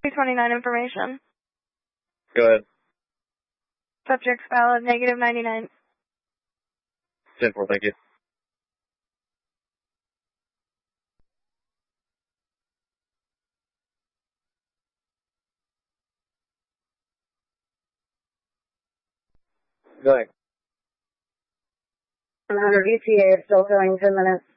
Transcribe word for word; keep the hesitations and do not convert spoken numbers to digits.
two twenty-nine information. Go ahead. Subject's valid, negative ninety-nine. ten four, thank you. Go ahead. one hundred E T A is still going ten minutes.